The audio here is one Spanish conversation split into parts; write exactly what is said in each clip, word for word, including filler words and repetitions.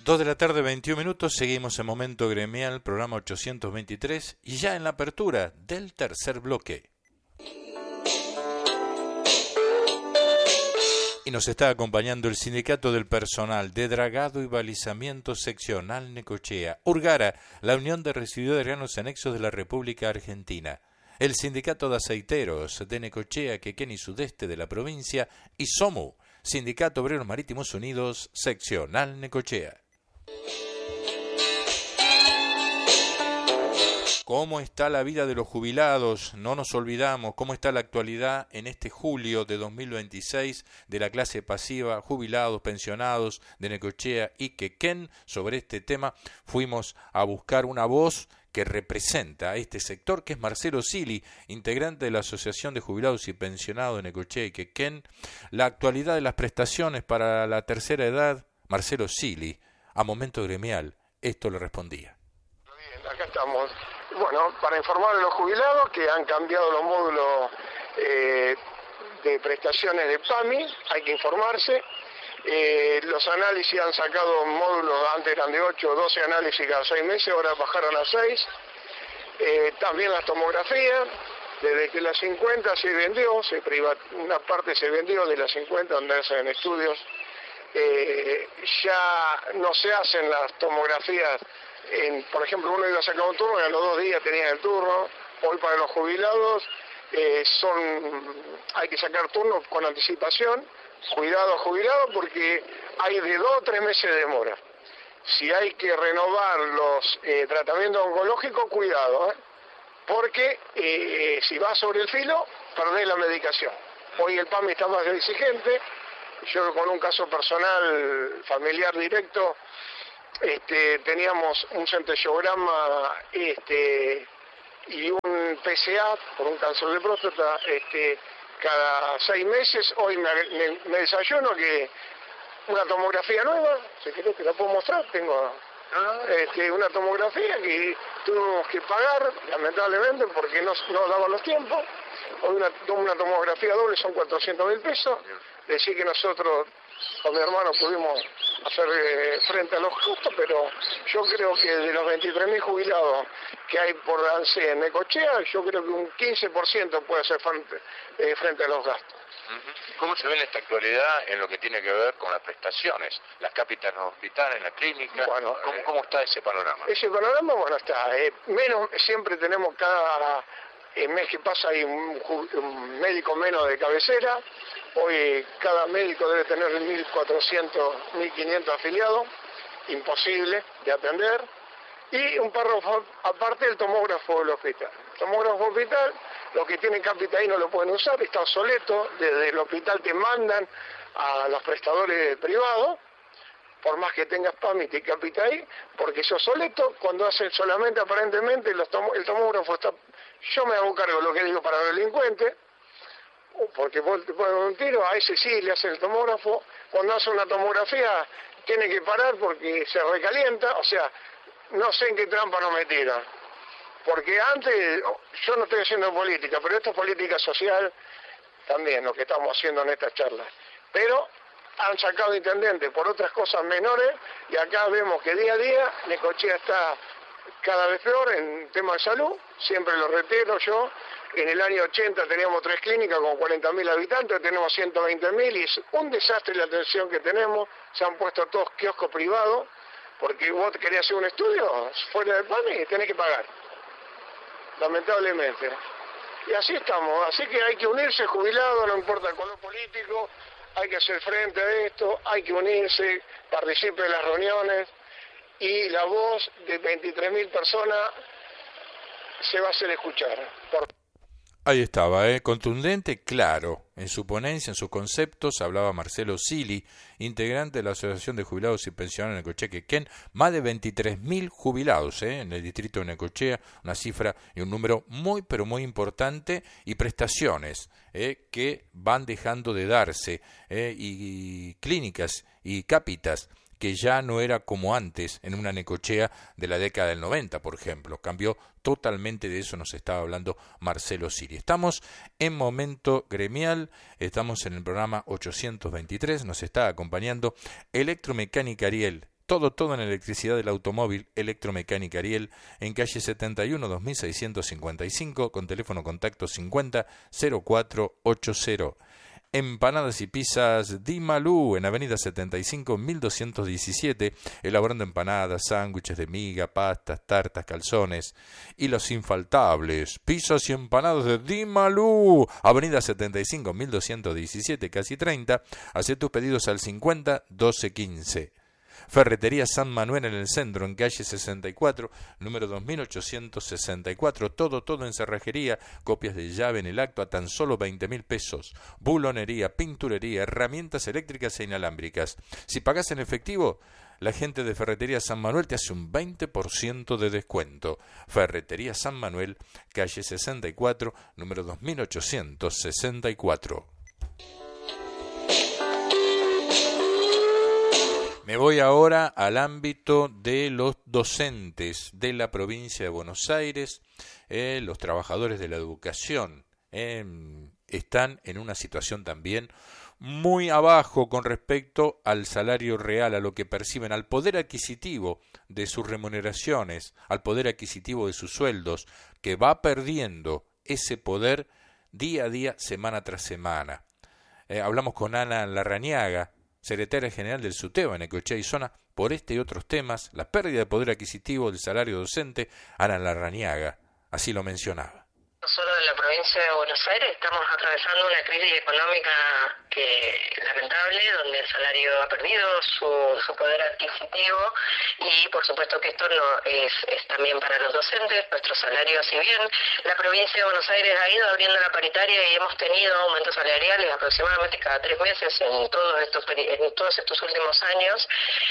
dos de la tarde, veintiún minutos, seguimos en Momento Gremial, programa ochocientos veintitrés, y ya en la apertura del tercer bloque. Y nos está acompañando el Sindicato del Personal de Dragado y Balizamiento Seccional Necochea, Urgara, la Unión de Residuos de Granos Anexos de la República Argentina, el Sindicato de Aceiteros de Necochea, Quequén y Sudeste de la provincia, y SOMU, Sindicato Obreros Marítimos Unidos, Seccional Necochea. ¿Cómo está la vida de los jubilados? No nos olvidamos cómo está la actualidad en este julio de dos mil veintiséis de la clase pasiva, jubilados, pensionados de Necochea y Quequén. Sobre este tema fuimos a buscar una voz que representa a este sector, que es Marcelo Sili, integrante de la Asociación de Jubilados y Pensionados de Necochea y Quequén. La actualidad de las prestaciones para la tercera edad, Marcelo Sili, a Momento Gremial, esto le respondía. Bien, acá estamos. Bueno, para informar a los jubilados que han cambiado los módulos eh, de prestaciones de PAMI, hay que informarse. Eh, los análisis han sacado módulos, antes eran de ocho o doce análisis cada seis meses, ahora bajaron a seis. Eh, también las tomografías, desde que las cincuenta se vendió, se privat, una parte se vendió de las cincuenta donde hacen estudios, eh, ya no se hacen las tomografías. En, por ejemplo, uno iba a sacar un turno y a los dos días tenía el turno. Hoy para los jubilados eh, son hay que sacar turnos con anticipación. Cuidado jubilado porque hay de dos o tres meses de demora. Si hay que renovar los eh, tratamientos oncológicos, cuidado, ¿eh? porque eh, si vas sobre el filo, perdés la medicación. Hoy el PAMI está más exigente. Yo con un caso personal familiar directo, Este, teníamos un centellograma este, y un P C A por un cáncer de próstata este, cada seis meses. Hoy me, me, me desayuno que una tomografía nueva, si querés que la puedo mostrar, tengo este, una tomografía que tuvimos que pagar, lamentablemente, porque no, no daban los tiempos. Hoy una, una tomografía doble son cuatrocientos mil pesos, decir que nosotros con mi hermano pudimos hacer eh, frente a los costos, pero yo creo que de los veintitrés mil jubilados que hay por ANSE en Necochea, yo creo que un quince por ciento puede hacer frente, eh, frente a los gastos. ¿Cómo se ve en esta actualidad en lo que tiene que ver con las prestaciones? Las cápitas en los hospitales, en la clínica, bueno, ¿cómo, eh, ¿cómo está ese panorama? Ese panorama, bueno, está, eh, menos, siempre tenemos cada eh, mes que pasa hay un, un médico menos de cabecera. Hoy cada médico debe tener mil cuatrocientos, mil quinientos afiliados, imposible de atender. Y un párrafo aparte el tomógrafo del hospital. El tomógrafo del hospital, los que tienen cápita ahí no lo pueden usar, está obsoleto, desde el hospital te mandan a los prestadores privados, por más que tengas PAMI y cápita ahí, porque es obsoleto, cuando hacen solamente aparentemente los tom- el tomógrafo está... Yo me hago cargo de lo que digo para los delincuentes, porque vos te ponen un tiro, a ese sí le hacen el tomógrafo, cuando hace una tomografía tiene que parar porque se recalienta, o sea, no sé en qué trampa nos metieron, porque antes, yo no estoy haciendo política, pero esto es política social también, lo que estamos haciendo en estas charlas, pero han sacado intendentes por otras cosas menores, y acá vemos que día a día Necochea está cada vez peor en tema de salud, siempre lo reitero yo. En el año ochenta teníamos tres clínicas con cuarenta mil habitantes, tenemos ciento veinte mil y es un desastre la atención que tenemos. Se han puesto todos kioscos privados, porque vos querías hacer un estudio fuera del PAMI y tenés que pagar, lamentablemente. Y así estamos, así que hay que unirse, jubilados, no importa el color político, hay que hacer frente a esto, hay que unirse, participe de las reuniones y la voz de veintitrés mil personas se va a hacer escuchar. Por... Ahí estaba, ¿eh? Contundente, claro. En su ponencia, en sus conceptos, hablaba Marcelo Sili, integrante de la Asociación de Jubilados y Pensionados de Necochea Quequén, más de veintitrés mil jubilados ¿eh? en el distrito de Necochea, una cifra y un número muy, pero muy importante, y prestaciones ¿eh? que van dejando de darse, ¿eh? y, y clínicas y cápitas que ya no era como antes en una Necochea de la década del noventa, por ejemplo. Cambió totalmente, de eso nos estaba hablando Marcelo Sili. Estamos en Momento Gremial, estamos en el programa ochocientos veintitrés, nos está acompañando Electromecánica Ariel, Todo, todo en electricidad del automóvil, Electromecánica Ariel, en calle setenta y uno, dos mil seiscientos cincuenta y cinco, con teléfono contacto cincuenta cero cuatro ochenta. Empanadas y pizzas Di Malú, en avenida setenta y cinco, mil doscientos diecisiete, elaborando empanadas, sándwiches de miga, pastas, tartas, calzones. Y los infaltables, pizzas y empanadas de Di Malú, avenida setenta y cinco, mil doscientos diecisiete, casi treinta. Haz tus pedidos al cincuenta doce quince. Ferretería San Manuel en el centro, en calle sesenta y cuatro, número dos mil ochocientos sesenta y cuatro. Todo, todo en cerrajería, copias de llave en el acto a tan solo veinte mil pesos. Bulonería, pinturería, herramientas eléctricas e inalámbricas. Si pagas en efectivo, la gente de Ferretería San Manuel te hace un veinte por ciento de descuento. Ferretería San Manuel, calle sesenta y cuatro, número dos mil ochocientos sesenta y cuatro. Me voy ahora al ámbito de los docentes de la provincia de Buenos Aires. Eh, los trabajadores de la educación eh, están en una situación también muy abajo con respecto al salario real, a lo que perciben, al poder adquisitivo de sus remuneraciones, al poder adquisitivo de sus sueldos, que va perdiendo ese poder día a día, semana tras semana. Eh, hablamos con Ana Larrañaga, secretaria general del SUTEBA en Necochea y Zona, por este y otros temas, la pérdida de poder adquisitivo del salario docente. Ana Larrañaga así lo mencionaba. Nosotros en la provincia de Buenos Aires estamos atravesando una crisis económica que lamentable, donde el salario ha perdido su, su poder adquisitivo y por supuesto que esto no es, es también para los docentes. Nuestro salario, si bien la provincia de Buenos Aires ha ido abriendo la paritaria y hemos tenido aumentos salariales aproximadamente cada tres meses en todos estos en todos estos últimos años,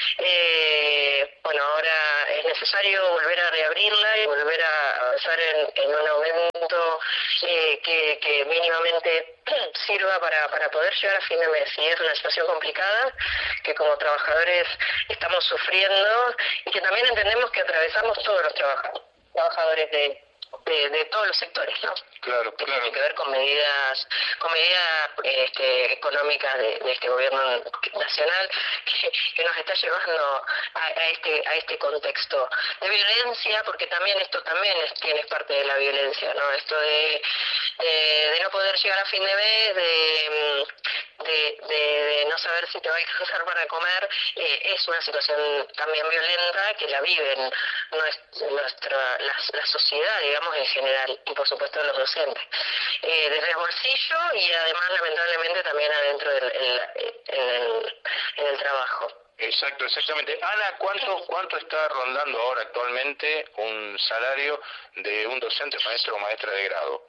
eh, bueno, ahora es necesario volver a reabrirla y volver a avanzar en, en un aumento Eh, que, que mínimamente sirva para, para poder llegar a fin de mes. Y es una situación complicada que como trabajadores estamos sufriendo y que también entendemos que atravesamos todos los trabajadores, trabajadores de, de, de todos los sectores, ¿no? Claro, que claro. tiene que ver con medidas con medidas este, económicas de, de este gobierno nacional que, que nos está llevando a, a este a este contexto de violencia, porque también esto también es, tiene parte de la violencia, ¿no? Esto de, de, de no poder llegar a fin de mes, de, de, de, de no saber si te va a alcanzar para comer, eh, es una situación también violenta que la viven nuestra, nuestra la, la sociedad, digamos, en general, y por supuesto los docentes. Eh, desde el bolsillo y además lamentablemente también adentro del el, en, el, en el trabajo. Exacto, exactamente. Ana, ¿cuánto cuánto está rondando ahora actualmente un salario de un docente, maestro o maestra de grado?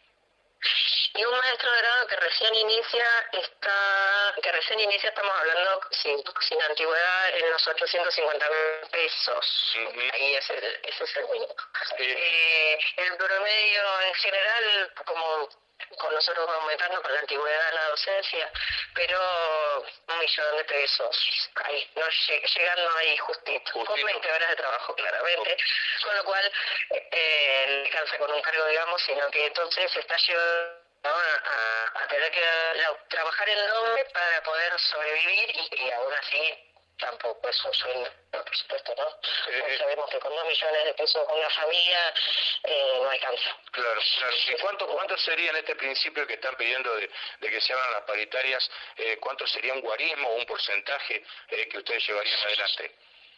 Y un maestro de grado que recién inicia está que recién inicia estamos hablando sin, sin antigüedad en los ochocientos cincuenta mil pesos. Uh-huh. Ahí es el, ese es el mínimo. Sí. Eh, el promedio en general, como con nosotros aumentando con la antigüedad en la docencia, pero un millón de pesos, ahí, no llegando ahí justito, justito. Con veinte horas de trabajo claramente, uh-huh. Con lo cual eh, no alcanza con un cargo, digamos, sino que entonces se está llevando a, a, a tener que la, trabajar el doble para poder sobrevivir y, y aún así tampoco es un sueldo, por supuesto, ¿no? Eh, sabemos que con dos millones de pesos con una familia eh, no alcanza. Claro, claro. ¿Y cuánto, cuánto sería en este principio que están pidiendo de, de que se hagan las paritarias, eh, cuánto sería un guarismo o un porcentaje eh, que ustedes llevarían adelante?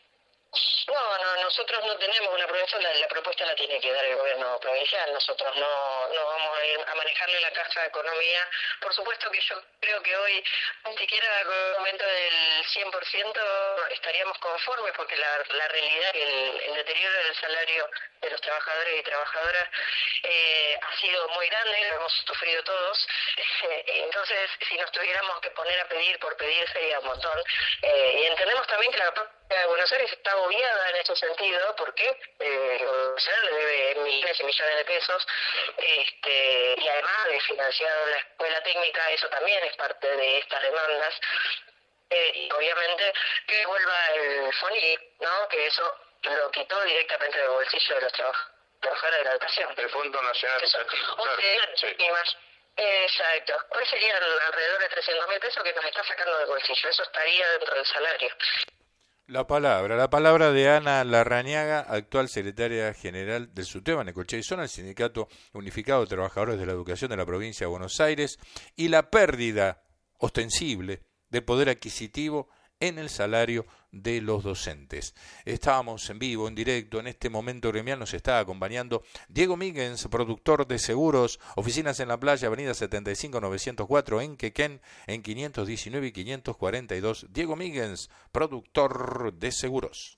No, no, nosotros no tenemos una provincia, la, la propuesta la tiene que dar el gobierno provincial, nosotros no, no vamos a ir a manejarle la caja de economía. Por supuesto que yo creo que hoy, ni siquiera con un aumento del cien por ciento estaríamos conformes, porque la, la realidad, el, el deterioro del salario de los trabajadores y trabajadoras eh, ha sido muy grande, lo hemos sufrido todos. Entonces, si nos tuviéramos que poner a pedir por pedir sería un montón. Eh, y entendemos también que la de Buenos Aires está agobiada en ese sentido, porque eh, el gobierno nacional le debe millones y millones de pesos, este, y además de financiar la escuela técnica, eso también es parte de estas demandas, eh, y obviamente que vuelva el FONI, ¿no? Que eso lo quitó directamente del bolsillo de los trabajadores de la educación. El Fondo Nacional Educativo. Claro. Sí. Y más. Exacto. Hoy serían alrededor de trescientos mil pesos que nos está sacando del bolsillo. Eso estaría dentro del salario. La palabra, la palabra de Ana Larrañaga, actual secretaria general del SUTEBA, Necochea y Zona, el Sindicato Unificado de Trabajadores de la Educación de la Provincia de Buenos Aires, y la pérdida ostensible del poder adquisitivo en el salario de los docentes. Estábamos en vivo, en directo, en este momento gremial nos está acompañando Diego Míguez, productor de seguros, oficinas en la playa, avenida setenta y cinco novecientos cuatro en Quequén, en quinientos diecinueve y quinientos cuarenta y dos. Diego Míguez, productor de seguros.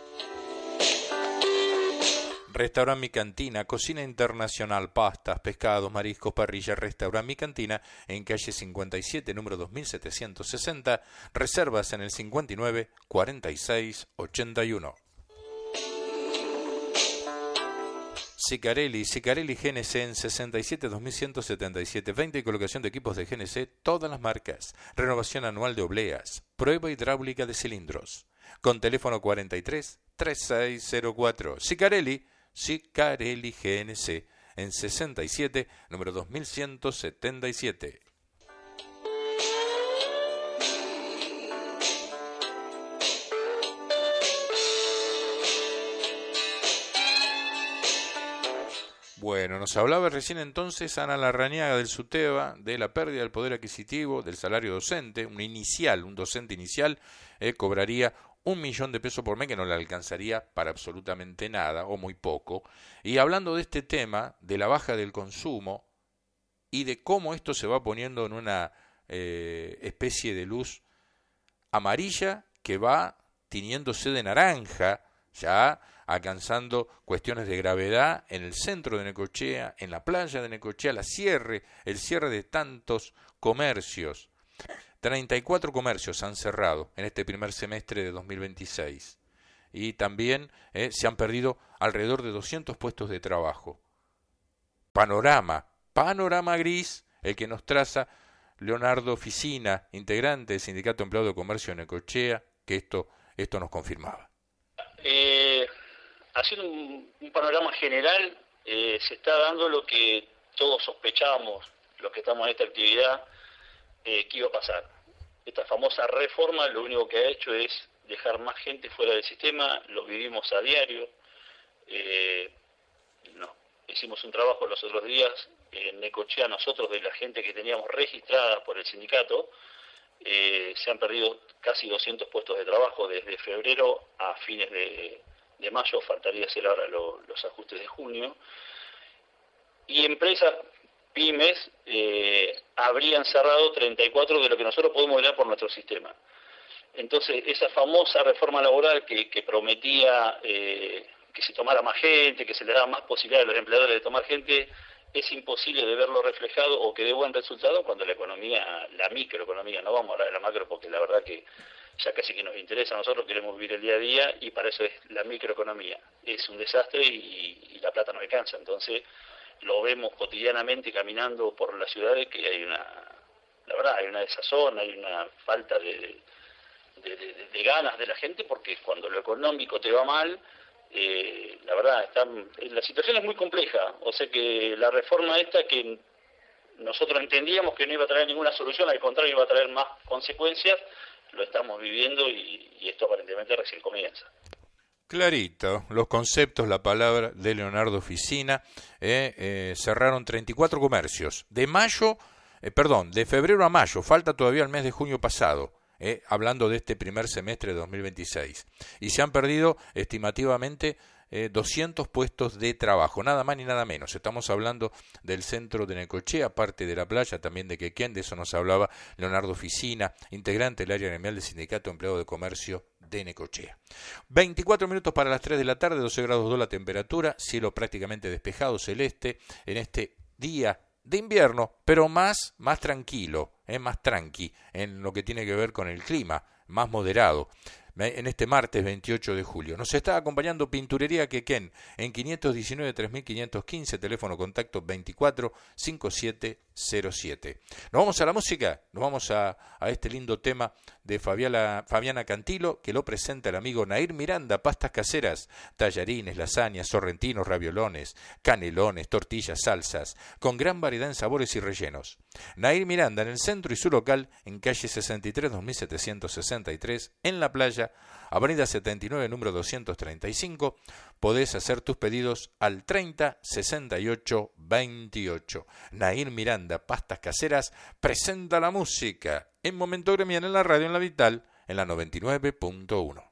Restaurant Mi Cantina, cocina internacional, pastas, pescados, mariscos, parrilla. Restaurant Mi Cantina en calle cincuenta y siete, número dos mil setecientos sesenta. Reservas en el cincuenta y nueve cuarenta y seis ochenta y uno. Sicarelli, Sicarelli G N C en sesenta y siete dos mil ciento setenta y siete. Venta y colocación de equipos de G N C, todas las marcas. Renovación anual de obleas. Prueba hidráulica de cilindros. Con teléfono cuarenta y tres treinta y seis cero cuatro. Sicarelli, Sicarelli G N C en sesenta y siete, número dos mil ciento setenta y siete. Bueno, nos hablaba recién entonces Ana Larrañaga del SUTEBA, de la pérdida del poder adquisitivo, del salario docente. Un inicial, un docente inicial eh, cobraría un millón de pesos por mes, que no le alcanzaría para absolutamente nada, o muy poco. Y hablando de este tema, de la baja del consumo, y de cómo esto se va poniendo en una eh, especie de luz amarilla que va tiñéndose de naranja, ya alcanzando cuestiones de gravedad en el centro de Necochea, en la playa de Necochea, la cierre, el cierre de tantos comercios. treinta y cuatro comercios han cerrado en este primer semestre de dos mil veintiséis y también eh, se han perdido alrededor de doscientos puestos de trabajo. Panorama, panorama gris, el que nos traza Leonardo Ficina, integrante del Sindicato Empleado de Comercio de Necochea, que esto, esto nos confirmaba. Eh, haciendo un, un panorama general, eh, se está dando lo que todos sospechábamos, los que estamos en esta actividad, eh, que iba a pasar. Esta famosa reforma lo único que ha hecho es dejar más gente fuera del sistema, lo vivimos a diario. Eh, no, hicimos un trabajo los otros días en Necochea, nosotros, de la gente que teníamos registrada por el sindicato, eh, se han perdido casi doscientos puestos de trabajo desde febrero a fines de, de mayo, faltaría hacer ahora lo, los ajustes de junio. Y empresas, pymes, eh, habrían cerrado treinta y cuatro de lo que nosotros podemos ver por nuestro sistema. Entonces, esa famosa reforma laboral que, que prometía eh, que se tomara más gente, que se le daba más posibilidad a los empleadores de tomar gente, es imposible de verlo reflejado o que dé buen resultado cuando la economía, la microeconomía, no vamos a hablar de la macro porque la verdad que ya casi que nos interesa, nosotros queremos vivir el día a día y para eso es la microeconomía. Es un desastre y, y la plata no alcanza, entonces lo vemos cotidianamente caminando por las ciudades que hay una, la verdad, hay una desazón, hay una falta de, de, de, de ganas de la gente, porque cuando lo económico te va mal, eh, la verdad, está, la situación es muy compleja, o sea que la reforma esta que nosotros entendíamos que no iba a traer ninguna solución, al contrario iba a traer más consecuencias, lo estamos viviendo y, y esto aparentemente recién comienza. Clarito, los conceptos, la palabra de Leonardo Ficina. Eh, eh, cerraron treinta y cuatro comercios. De mayo, eh, perdón, de febrero a mayo, falta todavía el mes de junio pasado, eh, hablando de este primer semestre de dos mil veintiséis. Y se han perdido estimativamente eh, doscientos puestos de trabajo, nada más ni nada menos. Estamos hablando del centro de Necochea, parte de la playa, también de Quequén, de eso nos hablaba Leonardo Ficina, integrante del área gremial del Sindicato Empleado de Comercio de Necochea. veinticuatro minutos para las tres de la tarde, doce grados dos la temperatura, cielo prácticamente despejado, celeste, en este día de invierno, pero más, más tranquilo, eh, más tranqui, en lo que tiene que ver con el clima, más moderado. En este martes veintiocho de julio. Nos está acompañando Pinturería Quequén en quinientos diecinueve tres mil quinientos quince, teléfono contacto veinticuatro cincuenta y siete cero siete. Nos vamos a la música, nos vamos a, a este lindo tema de Fabiana, Fabiana Cantilo, que lo presenta el amigo Nair Miranda, pastas caseras, tallarines, lasañas, sorrentinos, raviolones, canelones, tortillas, salsas, con gran variedad en sabores y rellenos. Nair Miranda en el centro y su local en calle sesenta y tres dos mil setecientos sesenta y tres, en la playa, Avellaneda, Avenida setenta y nueve, número doscientos treinta y cinco. Podés hacer tus pedidos al treinta sesenta y ocho veintiocho. Nair Miranda, Pastas Caseras, presenta la música en Momento Gremial en la radio en La Vital, en la noventa y nueve punto uno.